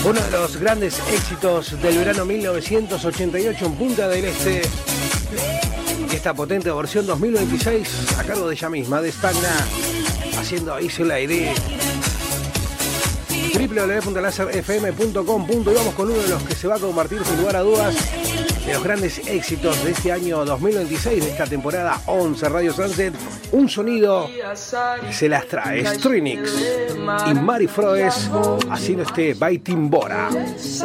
Uno de los grandes éxitos del verano 1988 en Punta del Este. Y esta potente versión 2026 a cargo de ella misma, de Stagna, haciendo Isla ID. www.laserfm.com. Y vamos con uno de los que se va a convertir sin lugar a dudas de los grandes éxitos de este año 2026, de esta temporada 11 Radio Sunset. Un sonido que se las trae Strinix y Mari Froes haciendo este By Timbora.